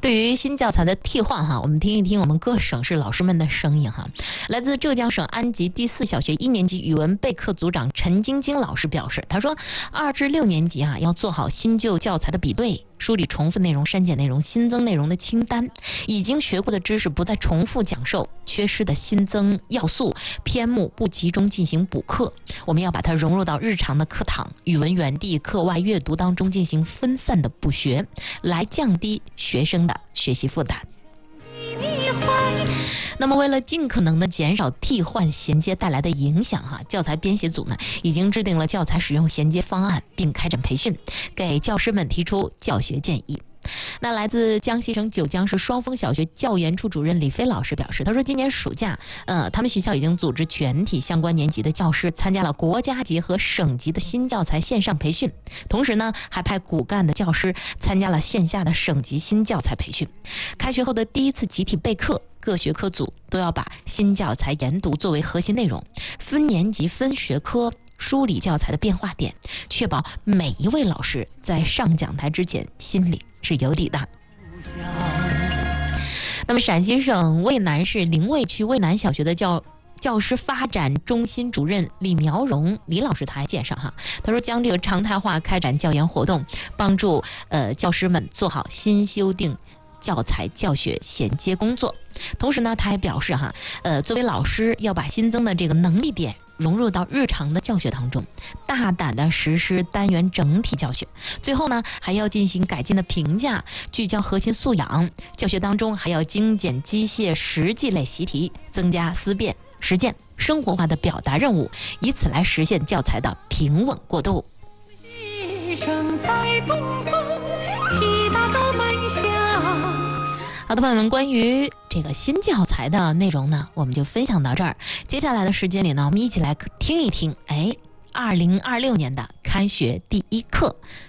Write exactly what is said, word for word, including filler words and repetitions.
对于新教材的替换哈，我们听一听我们各省市老师们的声音哈。来自浙江省安吉第四小学一年级语文备课组长陈晶晶老师表示，他说，二至六年级啊要做好新旧教材的比对，梳理重复内容、删减内容、新增内容的清单，已经学过的知识不再重复讲授，缺失的新增要素、篇目不集中进行补课。我们要把它融入到日常的课堂、语文园地、课外阅读当中进行分散的补学，来降低学生的学习负担。那么为了尽可能的减少替换衔接带来的影响哈，教材编写组呢已经制定了教材使用衔接方案，并开展培训，给教师们提出教学建议。那来自江西省九江市双峰小学教研处主任李飞老师表示，他说今年暑假呃，他们学校已经组织全体相关年级的教师参加了国家级和省级的新教材线上培训，同时呢还派骨干的教师参加了线下的省级新教材培训。开学后的第一次集体备课，各学科组都要把新教材研读作为核心内容，分年级分学科梳理教材的变化点，确保每一位老师在上讲台之前心里是有底的。那么陕西省渭南市临渭区渭南小学的教教师发展中心主任李苗荣李老师他还介绍哈，他说将这个常态化开展教研活动，帮助呃教师们做好新修订教材教学衔接工作。同时呢他还表示哈，呃作为老师要把新增的这个能力点融入到日常的教学当中，大胆的实施单元整体教学。最后呢还要进行改进的评价，聚焦核心素养。教学当中还要精简机械实际类习题，增加思辨实践生活化的表达任务，以此来实现教材的平稳过渡。好的，朋友们，关于这个新教材的内容呢，我们就分享到这儿。接下来的时间里呢，我们一起来听一听，哎，二零二六年的开学第一课。